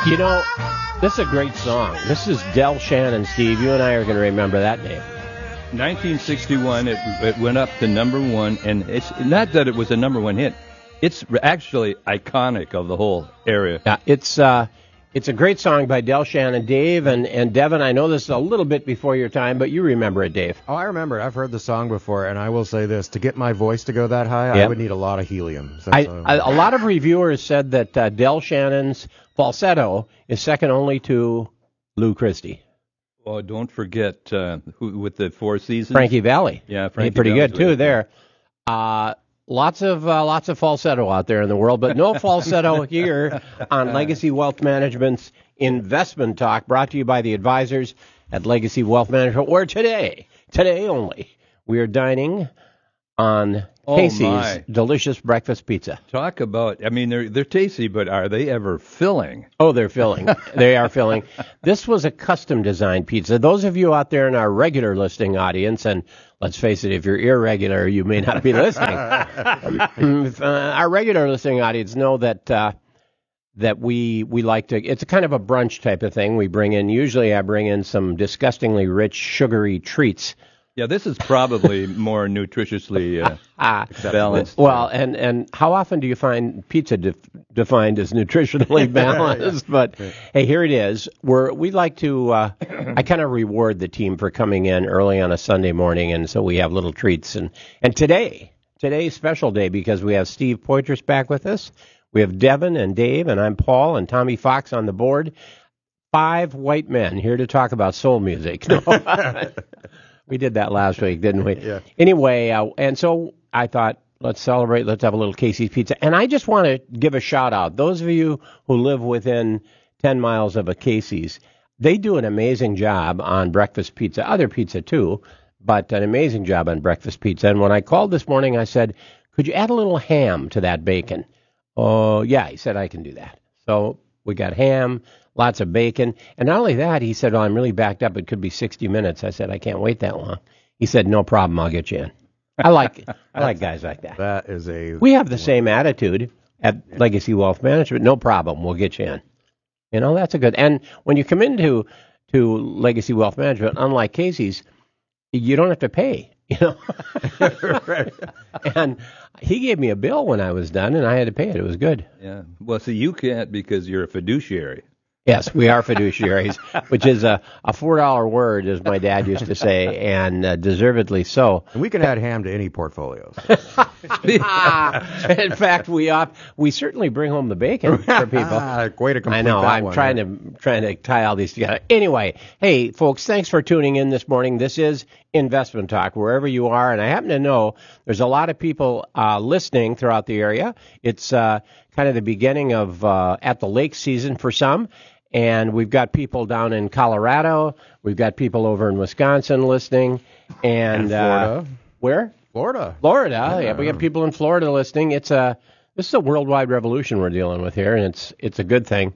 You know, this is a great song. This is Del Shannon, Steve. You and I are going to remember that name. 1961, it went up to number one, and it's not that it was a number one hit. It's actually iconic of the whole area. Yeah, it's a great song by Del Shannon. Dave and Devin, I know this is a little bit before your time, but you remember it, Dave. Oh, I remember it. I've heard the song before, and I will say this. To get my voice to go that high, I would need a lot of helium. So a lot of reviewers said that Del Shannon's falsetto is second only to Lou Christie. Oh, don't forget who with the Four Seasons? Frankie Valli. Yeah, Frankie pretty Valli's good, too, there. Lots of falsetto out there in the world, but no falsetto here on Legacy Wealth Management's Investment Talk, brought to you by the advisors at Legacy Wealth Management, where today only, we are dining on Casey's delicious breakfast pizza. Talk about, I mean, they're tasty, but are they ever filling? Oh, they're filling. They are filling. This was a custom-designed pizza. Those of you out there in our regular listening audience, and let's face it, if you're irregular, you may not be listening. Our regular listening audience know that we like to, it's a kind of a brunch type of thing. Usually I bring in some disgustingly rich, sugary treats. Yeah, this is probably more nutritiously balanced. Well, and how often do you find pizza defined as nutritionally balanced? But hey, here it is. We like to. I kind of reward the team for coming in early on a Sunday morning, and so we have little treats. And today's special day because we have Steve Poitras back with us. We have Devin and Dave, and I'm Paul and Tommy Fox on the board. 5 white men here to talk about soul music. We did that last week, didn't we? Yeah. Anyway, and so I thought, let's celebrate. Let's have a little Casey's Pizza. And I just want to give a shout out. Those of you who live within 10 miles of a Casey's, they do an amazing job on breakfast pizza. Other pizza too, but an amazing job on breakfast pizza. And when I called this morning, I said, could you add a little ham to that bacon? Oh, yeah, he said, I can do that. So we got ham, lots of bacon. And not only that, he said, well, I'm really backed up. It could be 60 minutes. I said, I can't wait that long. He said, no problem. I'll get you in. I like guys like that. That is We have the same attitude at Legacy Wealth Management. No problem. We'll get you in. You know, that's a good. And when you come into Legacy Wealth Management, unlike Casey's, you don't have to pay. You know, and he gave me a bill when I was done, and I had to pay it. It was good. Yeah. Well, see, you can't because you're a fiduciary. Yes, we are fiduciaries, which is a $4 word, as my dad used to say, and deservedly so. And we can add ham to any portfolios. In fact, we certainly bring home the bacon for people. Way to complete I know. That I'm one, trying to tie all these together. Anyway, hey, folks, thanks for tuning in this morning. This is Investment Talk, wherever you are, and I happen to know there's a lot of people listening throughout the area. It's kind of the beginning of at the lake season for some. And we've got people down in Colorado. We've got people over in Wisconsin listening. And Florida. Where? Florida. Florida. Yeah, we got people in Florida listening. This is a worldwide revolution we're dealing with here, and it's a good thing.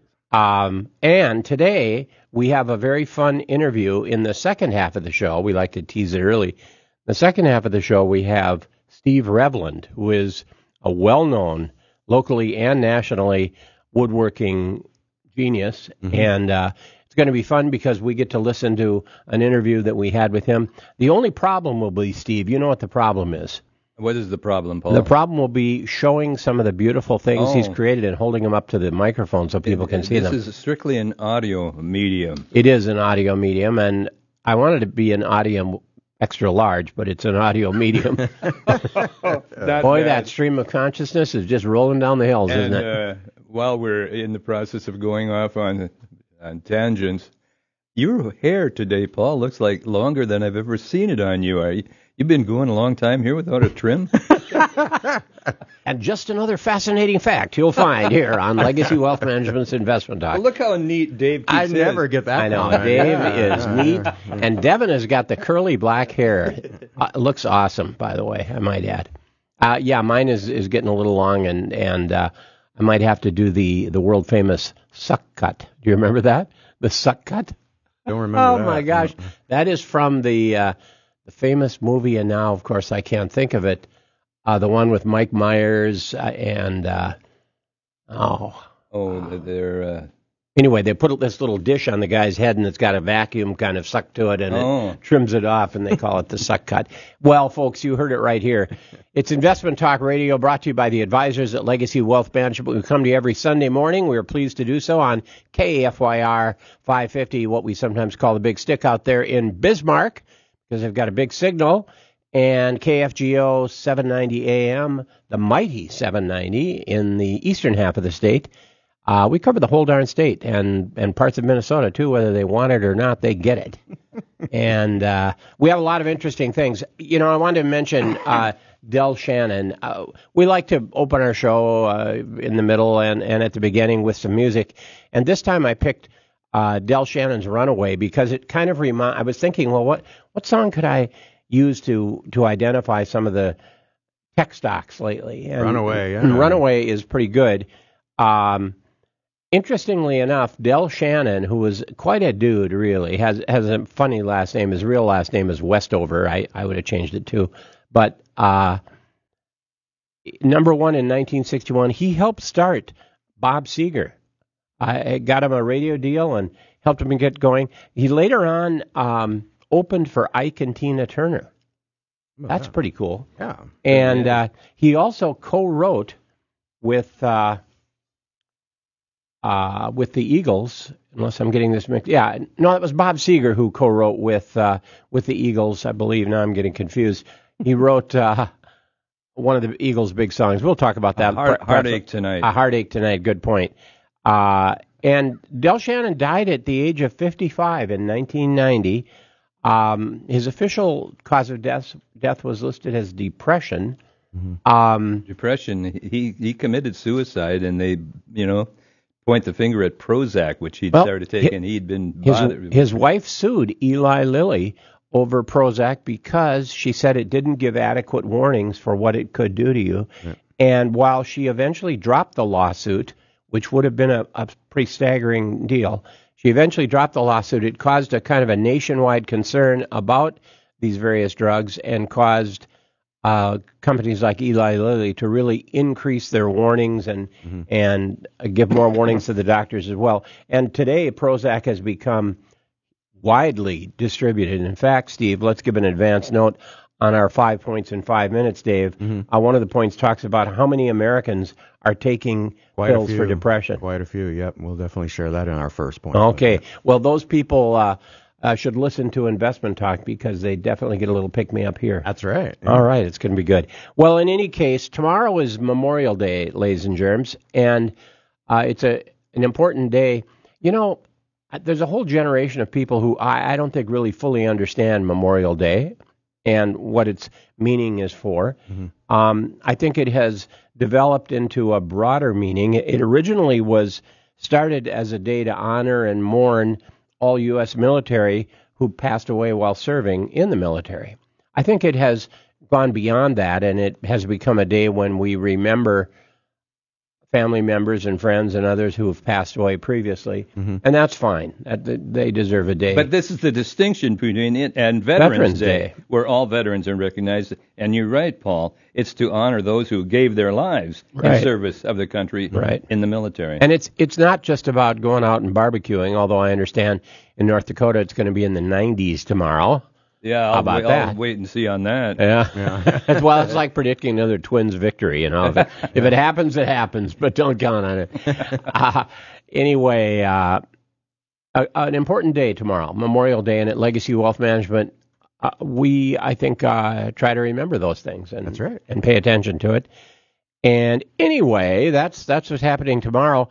And today we have a very fun interview in the second half of the show. We like to tease it early. The second half of the show we have Steve Revland, who is a well-known locally and nationally woodworking genius, and it's going to be fun because we get to listen to an interview that we had with him. The only problem will be, Steve, you know what the problem is. What is the problem, Paul? The problem will be showing some of the beautiful things he's created and holding them up to the microphone so people can see them. This is strictly an audio medium. It is an audio medium, and I wanted to be an audio extra large, but it's an audio medium. Boy, that stream of consciousness is just rolling down the hills, isn't it? While we're in the process of going off on tangents, your hair today, Paul, looks like longer than I've ever seen it on you. You've been going a long time here without a trim? And just another fascinating fact you'll find here on Legacy Wealth Management's Investment Talk. Well, look how neat Dave keeps I never get that. I know. Dave is neat. And Devin has got the curly black hair. It looks awesome, by the way, I might add. Yeah, mine is getting a little long, and I might have to do the world famous suck cut. Do you remember that? The suck cut? Don't remember that. Oh, my gosh. That is from the famous movie, and now, of course, I can't think of it. The one with Mike Myers and they're Anyway, they put this little dish on the guy's head, and it's got a vacuum kind of sucked to it, and it trims it off, and they call it the suck cut. Well, folks, you heard it right here. It's Investment Talk Radio, brought to you by the advisors at Legacy Wealth Management. We come to you every Sunday morning. We are pleased to do so on KFYR 550, what we sometimes call the Big Stick out there in Bismarck, because they've got a big signal, and KFGO 790 AM, the mighty 790 in the eastern half of the state. We cover the whole darn state and parts of Minnesota, too. Whether they want it or not, they get it. And we have a lot of interesting things. You know, I wanted to mention Del Shannon. We like to open our show in the middle and at the beginning with some music. And this time I picked Del Shannon's Runaway because it kind of I was thinking, well, what song could I use to identify some of the tech stocks lately? And Runaway, yeah. Runaway is pretty good. Interestingly enough, Del Shannon, who was quite a dude, really, has a funny last name. His real last name is Westover. I would have changed it too. But number one in 1961, he helped start Bob Seger. I got him a radio deal and helped him get going. He later on opened for Ike and Tina Turner. That's pretty cool. Yeah. And he also co-wrote with the Eagles, unless I'm getting this mixed. Yeah, no, it was Bob Seger who co-wrote with the Eagles, I believe. Now I'm getting confused. He wrote one of the Eagles' big songs. We'll talk about that. Heartache Tonight. A Heartache Tonight. Good point. And Del Shannon died at the age of 55 in 1990. His official cause of death was listed as depression. Mm-hmm. Depression. He committed suicide, and they, point the finger at Prozac, which he'd started taking. He'd been bothered. His wife sued Eli Lilly over Prozac because she said it didn't give adequate warnings for what it could do to you. Yeah. And while she eventually dropped the lawsuit, which would have been a pretty staggering deal, she eventually dropped the lawsuit. It caused a kind of a nationwide concern about these various drugs and caused companies like Eli Lilly to really increase their warnings and give more warnings to the doctors as well. And today, Prozac has become widely distributed. In fact, Steve, let's give an advance note on our 5 points in 5 minutes, Dave. One of the points talks about how many Americans are taking pills for depression. Quite a few, yep. We'll definitely share that in our first point. Okay. Well, those people should listen to Investment Talk because they definitely get a little pick-me-up here. That's right. Yeah. All right. It's going to be good. Well, in any case, tomorrow is Memorial Day, ladies and germs, and it's an important day. You know, there's a whole generation of people who I don't think really fully understand Memorial Day and what its meaning is for. I think it has developed into a broader meaning. It originally was started as a day to honor and mourn all U.S. military who passed away while serving in the military. I think it has gone beyond that, and it has become a day when we remember family members and friends and others who have passed away previously, and that's fine. They deserve a day. But this is the distinction between it and Veterans Day, where all veterans are recognized. And you're right, Paul. It's to honor those who gave their lives in service of the country in the military. And it's not just about going out and barbecuing, although I understand in North Dakota it's going to be in the 90s tomorrow. Yeah, I'll wait and see on that. Yeah. Well, it's like predicting another Twins victory. If it happens, it happens, but don't count on it. Anyway, an important day tomorrow, Memorial Day, and at Legacy Wealth Management, I think, try to remember those things. And, that's right. And pay attention to it. And anyway, that's what's happening tomorrow.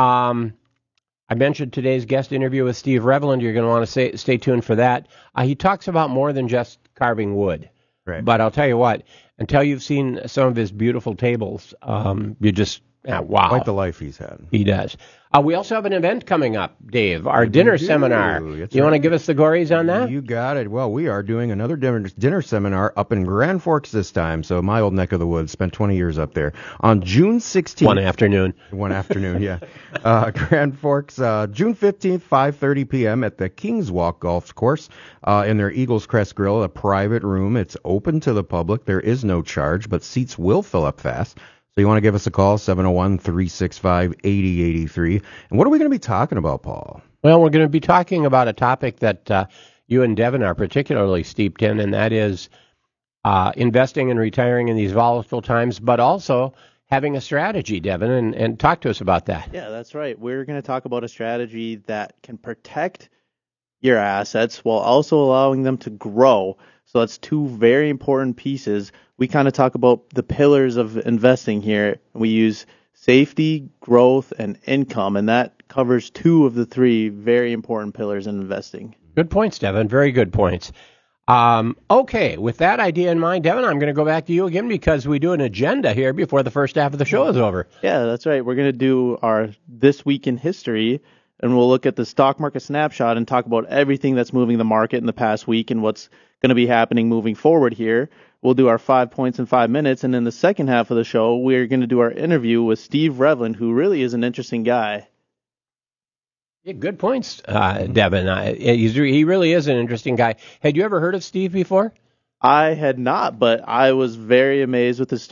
I mentioned today's guest interview with Steve Reveland. You're going to want to stay tuned for that. He talks about more than just carving wood. Right. But I'll tell you what, until you've seen some of his beautiful tables, you just, wow. Quite the life he's had. He does. We also have an event coming up, Dave, our dinner seminar. You want to give us the gories on that? You got it. Well, we are doing another dinner seminar up in Grand Forks this time, so my old neck of the woods. Spent 20 years up there. On June 16th. One afternoon, yeah. Grand Forks, June 15th, 5:30 p.m. at the Kings Walk Golf Course in their Eagles Crest Grill, a private room. It's open to the public. There is no charge, but seats will fill up fast. So you want to give us a call, 701-365-8083. And what are we going to be talking about, Paul? Well, we're going to be talking about a topic that you and Devin are particularly steeped in, and that is investing and retiring in these volatile times, but also having a strategy, Devin, and talk to us about that. Yeah, that's right. We're going to talk about a strategy that can protect your assets while also allowing them to grow. So that's two very important pieces. We kind of talk about the pillars of investing here. We use safety, growth, and income, and that covers two of the three very important pillars in investing. Good points, Devin. Very good points. Okay, with that idea in mind, Devin, I'm going to go back to you again because we do an agenda here before the first half of the show is over. Yeah, that's right. We're going to do our This Week in History, and we'll look at the stock market snapshot and talk about everything that's moving the market in the past week and what's going to be happening moving forward here. We'll do our 5 points in 5 minutes, and in the second half of the show, we're going to do our interview with Steve Revlin, who really is an interesting guy. Yeah, good points, Devin. He really is an interesting guy. Had you ever heard of Steve before? I had not, but I was very amazed with his story.